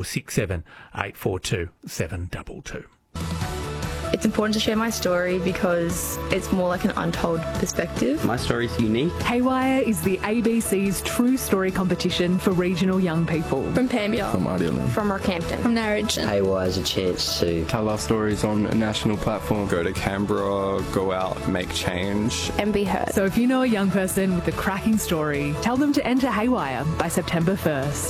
0467 842 722. It's important to share my story because it's more like an untold perspective. My story's unique. Haywire is the ABC's True Story competition for regional young people. From Pambia. From Ardelan. From Rockhampton. From Narrogin. Haywire is a chance to tell our stories on a national platform. Go to Canberra, go out, make change. And be heard. So if you know a young person with a cracking story, tell them to enter Haywire by September 1st.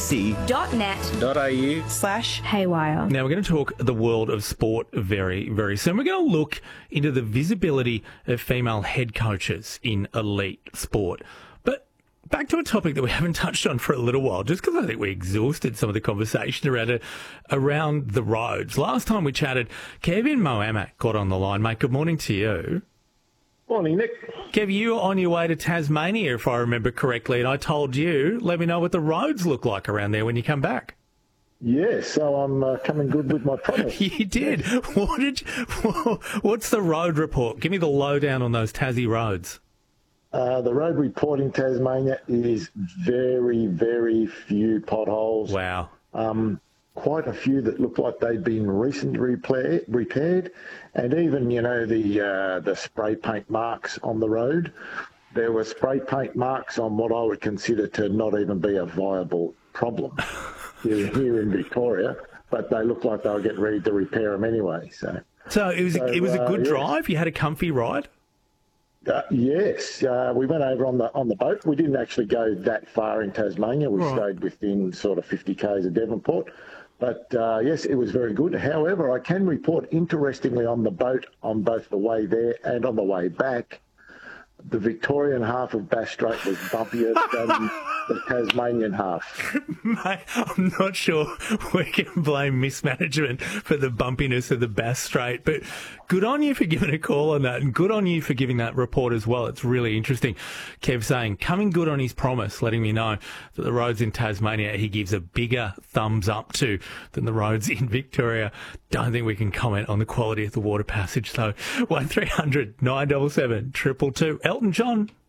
abc.net.au/Haywire. Now, we're going to talk the world of sport very soon. We're going to look into the visibility of female head coaches in elite sport. But back to a topic that we haven't touched on for a little while, just because I think we exhausted some of the conversation around the roads. Last time we chatted, Kevin Mohamed got on the line. Mate, good morning to you. Morning, Nick. Kev, you were on your way to Tasmania, if I remember correctly, and I told you, let me know what the roads look like around there when you come back. Yes, so I'm coming good with my promise. You did. What's the road report? Give me the lowdown on those Tassie roads. The road report in Tasmania is very few potholes. Wow. Quite a few that look like they've been recently repaired, and even the spray paint marks on the road. There were spray paint marks on what I would consider to not even be a viable problem here in Victoria, but they look like they were getting ready to repair them anyway. So it was a good drive. You had a comfy ride. Yes, we went over on the boat. We didn't actually go that far in Tasmania. We stayed within sort of 50 k's of Devonport. But yes, it was very good. However, I can report, interestingly, on the boat on both the way there and on the way back, the Victorian half of Bass Strait was bumpier than the Tasmanian half. Mate, I'm not sure we can blame mismanagement for the bumpiness of the Bass Strait, but good on you for giving a call on that, and good on you for giving that report as well. It's really interesting. Kev saying, coming good on his promise, letting me know that the roads in Tasmania he gives a bigger thumbs up to than the roads in Victoria. Don't think we can comment on the quality of the water passage, though. 1300 977 222. Elton John.